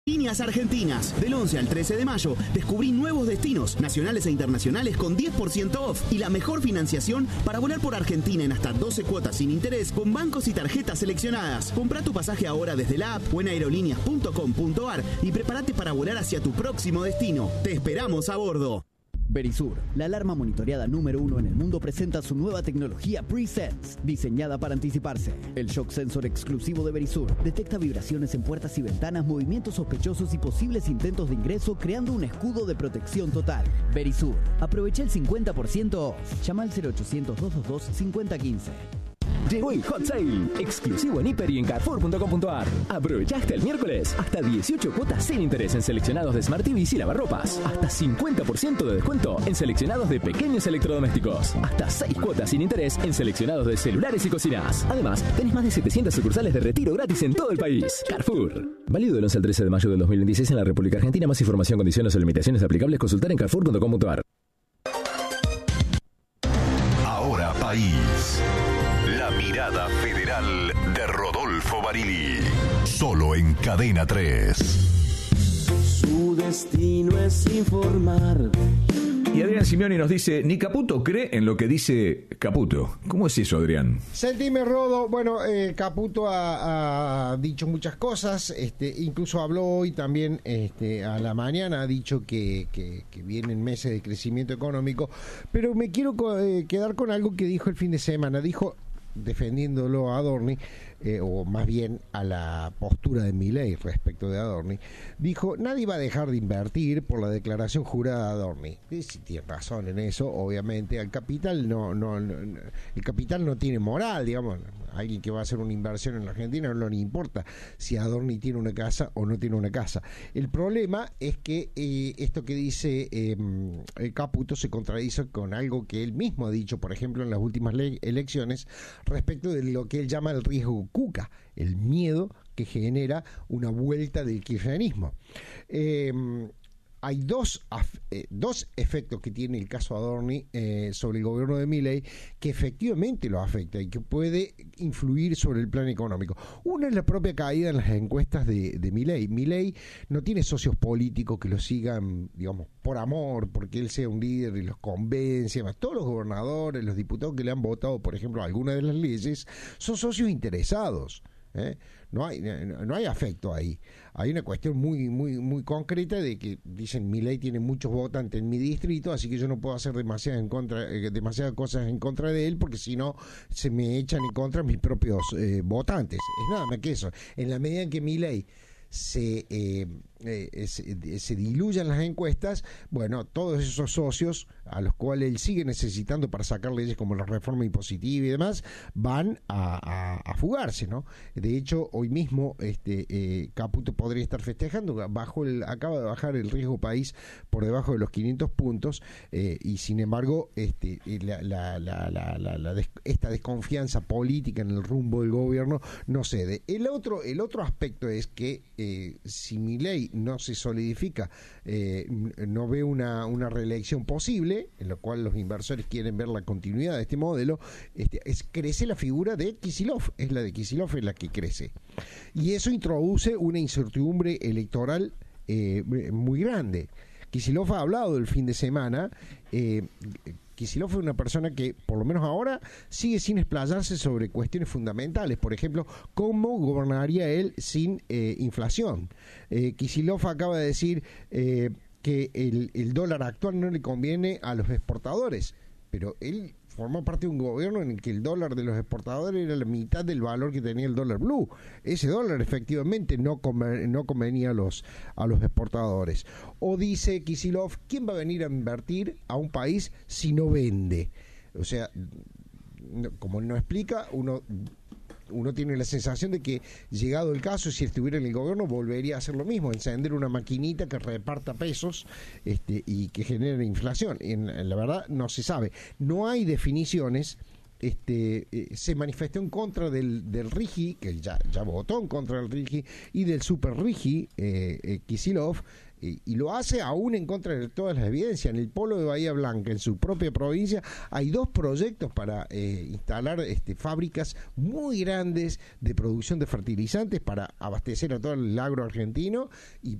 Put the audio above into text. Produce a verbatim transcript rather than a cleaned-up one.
Líneas Argentinas. Del once al trece de mayo, descubrí nuevos destinos, nacionales e internacionales con diez por ciento off y la mejor financiación para volar por Argentina en hasta doce cuotas sin interés con bancos y tarjetas seleccionadas. Comprá tu pasaje ahora desde la app o en aerolíneas punto com punto ar y prepárate para volar hacia tu próximo destino. ¡Te esperamos a bordo! Verisur, la alarma monitoreada número uno en el mundo, presenta su nueva tecnología Pre-Sense, diseñada para anticiparse. El shock sensor exclusivo de Verisur detecta vibraciones en puertas y ventanas, movimientos sospechosos y posibles intentos de ingreso, creando un escudo de protección total. Verisur, aprovecha el cincuenta por ciento off. Llama al cero ochocientos, doscientos veintidós, cincuenta quince. Llegó el Hot Sale, exclusivo en Hiper y en Carrefour punto com punto ar. Aprovecha hasta el miércoles, hasta dieciocho cuotas sin interés en seleccionados de Smart T Vs y lavarropas. Hasta cincuenta por ciento de descuento en seleccionados de pequeños electrodomésticos. Hasta seis cuotas sin interés en seleccionados de celulares y cocinas. Además, tenés más de setecientas sucursales de retiro gratis en todo el país. Carrefour. Válido del once al trece de mayo del dos mil veintiséis en la República Argentina. Más información, condiciones o limitaciones aplicables, consultar en Carrefour punto com punto ar. Ahora País. La mirada federal de Rodolfo Barili. Solo en Cadena tres. Su destino es informar. Y Adrián Simeoni nos dice, ni Caputo cree en lo que dice Caputo. ¿Cómo es eso, Adrián? Sentime, Rodo. Bueno, eh, Caputo ha, ha dicho muchas cosas, este, incluso habló hoy también este, a la mañana, ha dicho que, que, que vienen meses de crecimiento económico, pero me quiero eh, quedar con algo que dijo el fin de semana. Dijo, defendiéndolo a Adorni, eh, o más bien a la postura de Milei respecto de Adorni, dijo, nadie va a dejar de invertir por la declaración jurada de Adorni. Y si tiene razón en eso, obviamente, al capital no, no, no, el capital no tiene moral, digamos. Alguien que va a hacer una inversión en la Argentina no le importa si Adorni tiene una casa o no tiene una casa. El problema es que eh, esto que dice eh, el Caputo se contradice con algo que él mismo ha dicho, por ejemplo, en las últimas le- elecciones, respecto de lo que él llama el riesgo Cuca, el miedo que genera una vuelta del kirchnerismo. Eh, Hay dos, eh, dos efectos que tiene el caso Adorni eh, sobre el gobierno de Milei que efectivamente lo afecta y que puede influir sobre el plan económico. Uno es la propia caída en las encuestas de, de Milei. Milei no tiene socios políticos que lo sigan, digamos, por amor, porque él sea un líder y los convence. Además, todos los gobernadores, los diputados que le han votado, por ejemplo, algunas de las leyes, son socios interesados. ¿Eh? No hay no, no hay afecto ahí. Hay una cuestión muy muy muy concreta de que dicen Milei tiene muchos votantes en mi distrito, así que yo no puedo hacer demasiadas en contra eh, demasiadas cosas en contra de él porque si no se me echan en contra mis propios eh, votantes. Es nada más que eso. En la medida en que Milei se, eh, eh, se, se diluyan las encuestas, bueno, todos esos socios a los cuales él sigue necesitando para sacar leyes como la reforma impositiva y demás, van a, a, a fugarse, ¿no? De hecho, hoy mismo este eh, Caputo podría estar festejando, bajo el, acaba de bajar el riesgo país por debajo de los quinientos puntos, eh, y sin embargo este la, la, la, la, la, la des, esta desconfianza política en el rumbo del gobierno no cede. El otro, el otro aspecto es que Eh, si Milei no se solidifica, eh, no ve una, una reelección posible, en lo cual los inversores quieren ver la continuidad de este modelo, este, es, crece la figura de Kicillof, es la de Kicillof es la que crece. Y eso introduce una incertidumbre electoral eh, muy grande. Kicillof ha hablado el fin de semana, eh, Kicillof es una persona que, por lo menos ahora, sigue sin explayarse sobre cuestiones fundamentales. Por ejemplo, ¿cómo gobernaría él sin eh, inflación? Eh, Kicillof acaba de decir eh, que el, el dólar actual no le conviene a los exportadores, pero él formó parte de un gobierno en el que el dólar de los exportadores era la mitad del valor que tenía el dólar blue. Ese dólar efectivamente no, conven, no convenía a los, a los exportadores. O dice Kicillof, ¿quién va a venir a invertir a un país si no vende? O sea, no, como no explica, uno... uno tiene la sensación de que, llegado el caso, si estuviera en el gobierno, volvería a hacer lo mismo, encender una maquinita que reparta pesos este, y que genere inflación. En, en la verdad, no se sabe. No hay definiciones. Este, eh, se manifestó en contra del, del Rigi, que ya, ya votó en contra del Rigi, y del Super Rigi, eh, eh, Kicillof, eh, y lo hace aún en contra de todas las evidencias. En el polo de Bahía Blanca, en su propia provincia, hay dos proyectos para eh, instalar este, fábricas muy grandes de producción de fertilizantes para abastecer a todo el agro argentino y